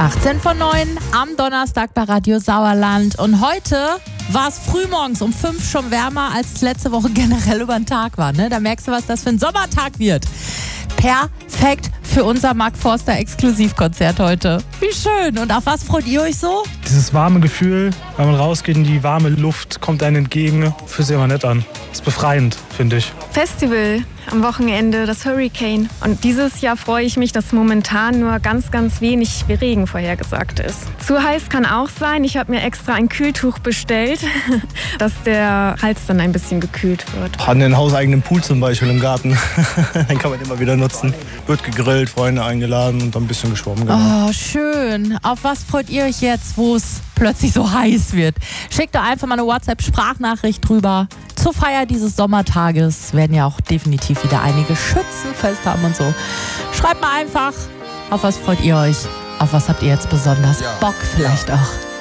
18 von 9 am Donnerstag bei Radio Sauerland. Und heute war es frühmorgens um 5 schon wärmer, als es letzte Woche generell über den Tag war. Ne? Da merkst du, was das für ein Sommertag wird. Perfekt für unser Mark Forster Exklusivkonzert heute. Wie schön. Und auf was freut ihr euch so? Dieses warme Gefühl, wenn man rausgeht in die warme Luft, kommt einem entgegen. Fühlt sich immer nett an. Ist befreiend, finde ich. Festival am Wochenende, das Hurricane. Und dieses Jahr freue ich mich, dass momentan nur ganz wenig Regen vorhergesagt ist. Zu heiß kann auch sein. Ich habe mir extra ein Kühltuch bestellt, dass der Hals dann ein bisschen gekühlt wird. An den hauseigenen Pool zum Beispiel im Garten. Den kann man immer wieder nutzen. Wird gegrillt, Freunde eingeladen und dann ein bisschen geschwommen. Genau. Oh, schön. Auf was freut ihr euch jetzt, wo es plötzlich so heiß wird? Schickt doch einfach mal eine WhatsApp-Sprachnachricht drüber. Zur Feier dieses Sommertages werden ja auch definitiv wieder einige Schützenfest haben und so. Schreibt mal einfach, auf was freut ihr euch? Auf was habt ihr jetzt besonders Bock vielleicht auch?